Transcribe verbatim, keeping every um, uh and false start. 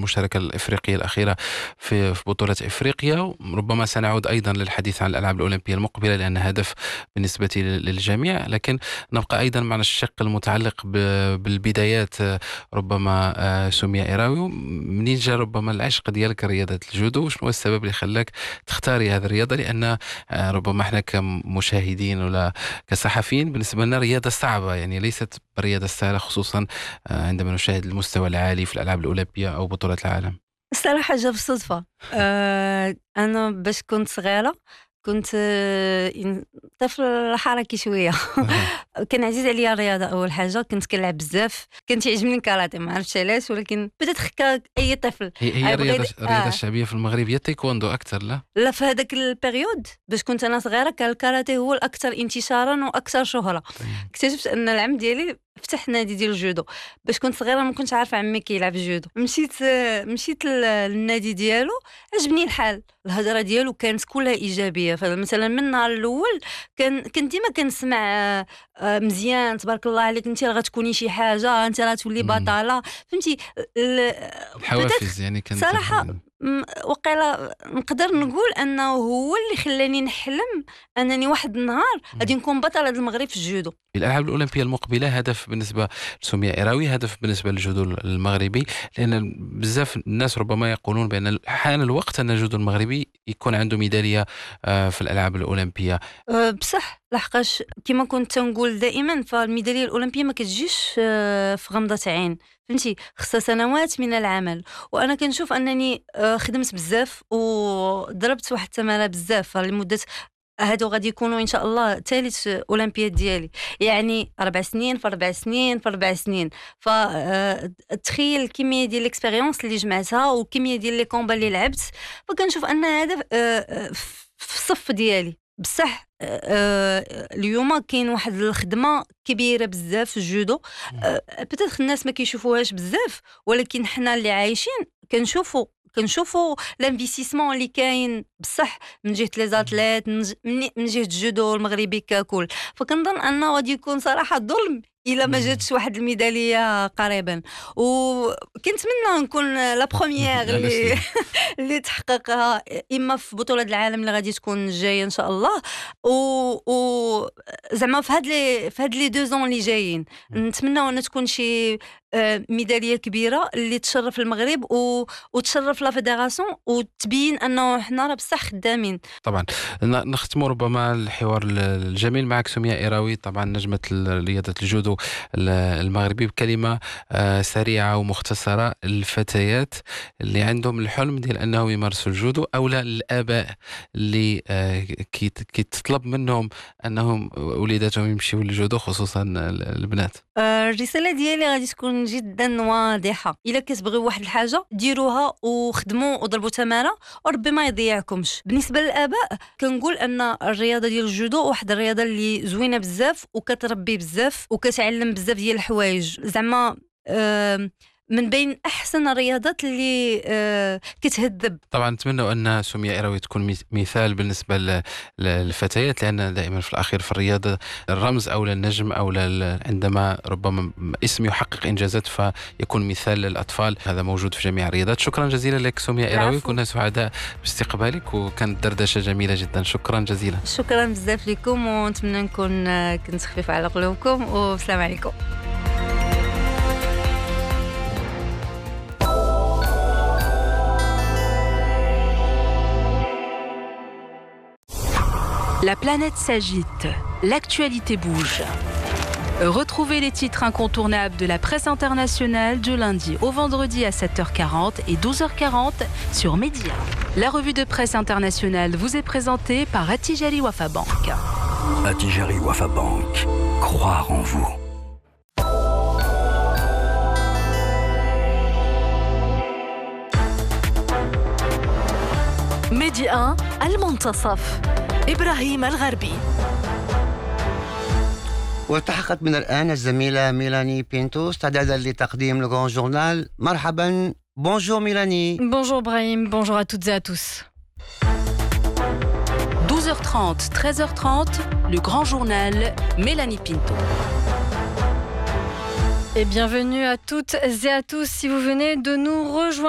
المشاركة الإفريقية الأخيرة في في بطولة إفريقيا. ربما سنعود أيضا للحديث عن الألعاب الأولمبية المقبلة لأن هدف بالنسبة للجميع، لكن نبقى أيضا مع الشق المتعلق بالبدايات. ربما سمية إيراوي، منين جا ربما العشق ديالك رياضة الجودو؟ وشنو هو السبب اللي خلاك تختاري هذه الرياضة؟ لأن ربما احنا كمشاهدين ولا كصحفيين بالنسبة لنا رياضة صعبة، يعني ليست برياضة سهلة، خصوصا عندما نشاهد المستوى العالي في الألعاب الأولمبية أو بطولات العالم. الصراحة جا بالصدفة. أه أنا باش كنت صغيرة كنت أه طفل حركي شوية. كان عزيز عليا الرياضة. أول حاجة كنت كنلعب بزاف، كنت يعجبني الكاراتيه، ما عرفتش علاش، ولكن بدات خكا أي طفل. هي هي الرياضة الرياضة الشعبية في المغرب هي التايكوندو أكثر، لا؟ لا، في هذاك البيريود باش كنت أنا صغيرة كان الكاراتيه هو الأكثر انتشارا وأكثر شهرة. اكتشفت أن العام ديالي فتح نادي ديال الجودو. باش كنت صغيرة ما كنتش عارفة عمي كيلعب الجودو، مشيت مشيت للنادي ديالو، عجبني الحال، الهضره ديالو كانت كلها ايجابيه. فمثلا من النهار الاول كان كنت ديما كنسمع مزيان تبارك الله عليك، انت راه غتكوني شي حاجه، انت راه تولي بطله، فهمتي الحوافز يعني كانت صراحه. وقيلا نقدر نقول انه هو اللي خلاني نحلم انني واحد النهار غادي نكون بطله المغرب في الجودو. الألعاب الأولمبية المقبلة هدف بالنسبة لسمية إيراوي، هدف بالنسبة للجودو المغربي، لأن بزاف الناس ربما يقولون بأن حان الوقت أن الجودو المغربي يكون عنده ميدالية في الألعاب الأولمبية. أه بصح لحقاش كما كنت تنقول دائما، فالميدالية الأولمبية ما كتجيش في غمضة عين، فهمتي، خصها سنوات من العمل. وانا كنشوف انني خدمت بزاف وضربت واحد التماره بزاف لمده، هادو غادي يكونوا ان شاء الله ثالث اولمبياد ديالي، يعني اربع سنين في اربع سنين في اربع سنين. فتخيل الكميه ديال الاكسبيريونس اللي جمعتها والكميه ديال لي كومبا اللي لعبت، فكنشوف ان هذا في الصف ديالي. بصح اليوم كاين واحد الخدمه كبيره بزاف في الجودو، بتاتخ الناس ما كيشوفوهاش بزاف، ولكن حنا اللي عايشين كنشوفوا كنشوفوا الانفستيسمون اللي كاين بصح من جهه لي زاتليت، من جهه الجودو المغربي ككل. فكنظن انه غادي يكون صراحه ظلم الا ما جاتش واحد الميداليه قريبا، وكنتمنى نكون لا بروميير اللي اللي تحققها اما في بطوله العالم اللي غادي تكون جايه ان شاء الله، و زعما في هاد لي في هاد لي دو زون اللي جايين نتمنى ان تكون شي ميداليه كبيره اللي تشرف المغرب و... وتشرف لا فيدراسيون وتبين انه حنا راه بصح خدامين. طبعا نختم ربما الحوار الجميل معك سمية إيراوي، طبعا نجمه رياضه الجودو المغربي، بكلمه سريعه ومختصره، الفتيات اللي عندهم الحلم ديال انهم يمارسوا الجودو، او لا الاباء اللي كيتطلب منهم انهم وليداتهم يمشيوا للجودو، خصوصا البنات. الرساله ديالي غادي تكون جدا واضحه، الا كتبغيو واحد الحاجه ديروها وخدموا وضربوا تماره وربي ما يضيعكمش. بالنسبه للاباء كنقول ان الرياضه ديال الجودو واحد الرياضه اللي زوينه بزاف وكتربي بزاف وكتعلم بزاف ديال الحوايج، زعما أه من بين احسن الرياضات اللي أه كتهذب. طبعا نتمنى ان سمية إيراوي تكون مثال بالنسبه للفتيات، لان دائما في الاخير في الرياضه الرمز او النجم او عندما ربما اسم يحقق انجازات فيكون مثال للاطفال، هذا موجود في جميع الرياضات. شكرا جزيلا لك سمية إيراوي، كنا سعداء باستقبالك وكانت دردشه جميله جدا. شكرا جزيلا. شكرا بزاف لكم، ونتمنى نكون كنت خفيفه على قلوبكم، والسلام عليكم. La planète s'agite, l'actualité bouge. Retrouvez les titres incontournables de la presse internationale du lundi au vendredi à sept heures quarante et douze heures quarante sur Média. La revue de presse internationale vous est présentée par Attijari Wafa Bank. Attijari Wafa Bank, croire en vous. ميديا المنتصف، إبراهيم الغربي. والتحقت من الآن الزميلة ميلاني بينتو استعدادا لتقديم لو غران جورنال. مرحبا. بونجور ميلاني. Bonjour Brahim, bonjour à toutes et à tous. douze heures trente, treize heures trente, le grand journal, Mélanie Pinto. Et bienvenue à toutes et à tous si vous venez de nous rejoindre.